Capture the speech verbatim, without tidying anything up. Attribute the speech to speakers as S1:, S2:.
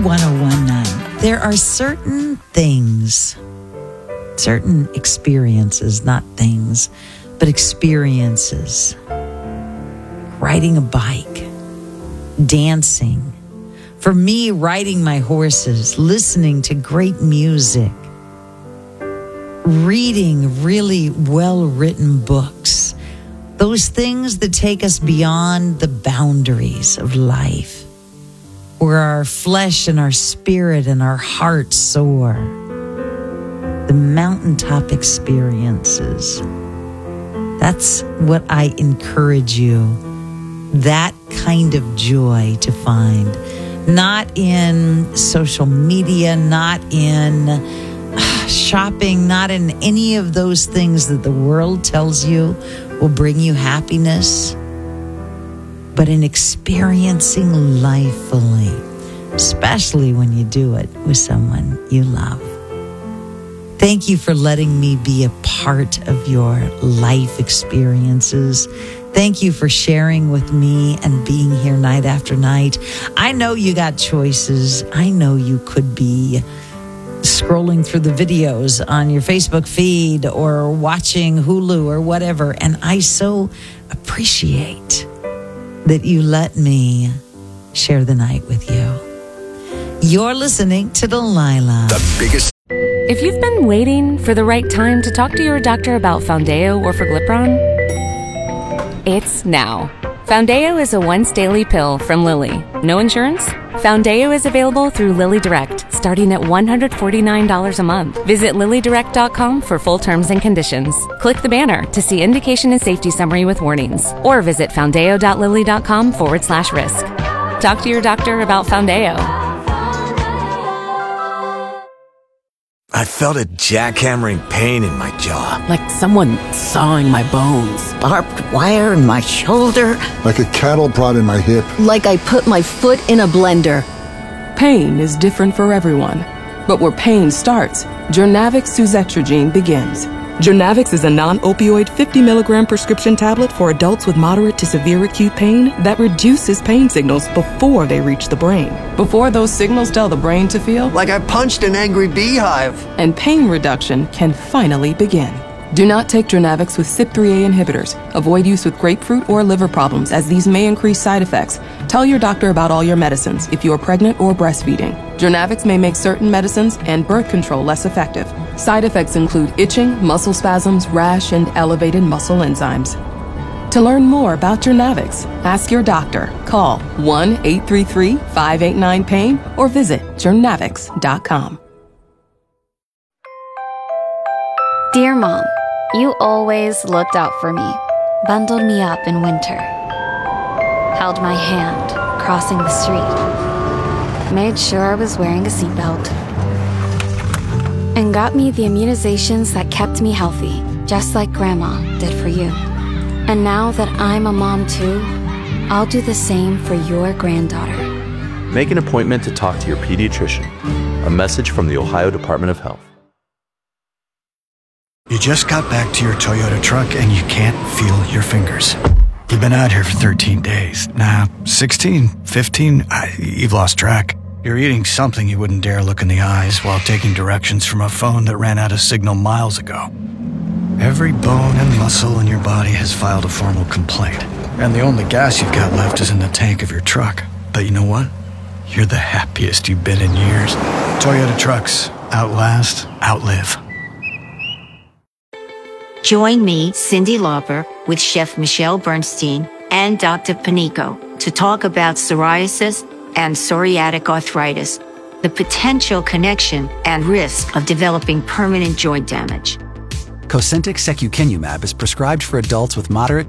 S1: one oh one point nine. There are certain things, certain experiences, not things, but experiences. Riding a bike, dancing. For me, riding my horses, listening to great music, reading really well-written books. Those things that take us beyond the boundaries of life, where our flesh and our spirit and our heart soar. The mountaintop experiences. That's what I encourage you. That kind of joy to find. Not in social media, not in uh, shopping, not in any of those things that the world tells you will bring you happiness, but in experiencing life fully, especially when you do it with someone you love. Thank you for letting me be a part of your life experiences. Thank you for sharing with me and being here night after night. I know you got choices. I know you could be scrolling through the videos on your Facebook feed or watching Hulu or whatever. And I so appreciate that you let me share the night with you. You're listening to Delilah.
S2: The biggest.
S3: If you've been waiting for the right time to talk to your doctor about Foundeo or Forglipron, it's now. Foundeo is a once-daily pill from Lilly. No insurance? Foundeo is available through Lilly Direct, starting at one hundred forty-nine dollars a month. Visit lilly direct dot com for full terms and conditions. Click the banner to see indication and safety summary with warnings. Or visit foundeo dot lilly dot com forward slash risk. Talk to your doctor about Foundeo.
S2: I felt a jackhammering pain in my jaw.
S4: Like someone sawing my bones.
S5: Barbed wire in my shoulder.
S6: Like a cattle prod in my hip.
S5: Like I put my foot in a blender.
S4: Pain is different for everyone. But where pain starts, Jurnavix suzetrigine begins. Jurnavix is a non-opioid fifty milligram prescription tablet for adults with moderate to severe acute pain that reduces pain signals before they reach the brain. Before those signals tell the brain to feel
S7: like I punched an angry beehive.
S4: And pain reduction can finally begin. Do not take Jurnavix with C Y P three A inhibitors. Avoid use with grapefruit or liver problems, as these may increase side effects. Tell your doctor about all your medicines if you are pregnant or breastfeeding. Jurnavix may make certain medicines and birth control less effective. Side effects include itching, muscle spasms, rash, and elevated muscle enzymes. To learn more about Jurnavix, ask your doctor. Call one eight three three, five eight nine, pain or visit jurnavix dot com.
S8: Dear Mom, you always looked out for me, bundled me up in winter, held my hand crossing the street, made sure I was wearing a seatbelt, and got me the immunizations that kept me healthy, just like Grandma did for you. And now that I'm a mom too, I'll do the same for your granddaughter.
S9: Make an appointment to talk to your pediatrician. A message from the Ohio Department of Health.
S10: You just got back to your Toyota truck and you can't feel your fingers. You've been out here for thirteen days. Nah, sixteen, fifteen, I, you've lost track. You're eating something you wouldn't dare look in the eyes while taking directions from a phone that ran out of signal miles ago. Every bone and muscle in your body has filed a formal complaint. And the only gas you've got left is in the tank of your truck. But you know what? You're the happiest you've been in years. Toyota trucks. Outlast, outlive.
S11: Join me, Cindy Lauper, with Chef Michelle Bernstein and Doctor Panico to talk about psoriasis and psoriatic arthritis, the potential connection and risk of developing permanent joint damage.
S12: Cosentyx secukinumab is prescribed for adults with moderate